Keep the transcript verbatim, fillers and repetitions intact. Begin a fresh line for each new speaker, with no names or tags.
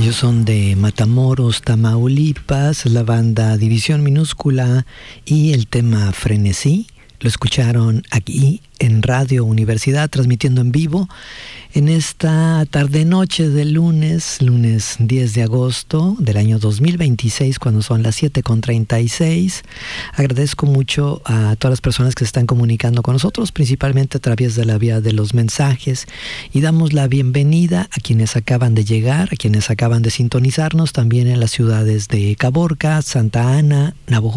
Ellos son de Matamoros, Tamaulipas, la banda División Minúscula y el tema Frenesí. Lo escucharon aquí en Radio Universidad, transmitiendo en vivo en esta tarde-noche del lunes, lunes diez de agosto del año dos mil veintiséis, cuando son las siete con treinta y seis. Agradezco mucho a todas las personas que se están comunicando con nosotros, principalmente a través de la vía de los mensajes, y damos la bienvenida a quienes acaban de llegar, a quienes acaban de sintonizarnos, también en las ciudades de Caborca, Santa Ana, Navojoa,